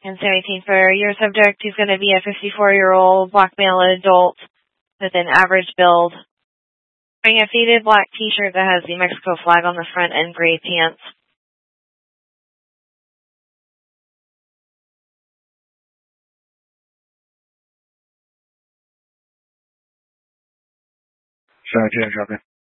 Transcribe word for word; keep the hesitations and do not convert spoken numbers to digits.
And seventeen for your subject, he's going to be a fifty-four-year-old black male adult with an average build, wearing a faded black t-shirt that has the Mexico flag on the front and gray pants. seventeen, drop in.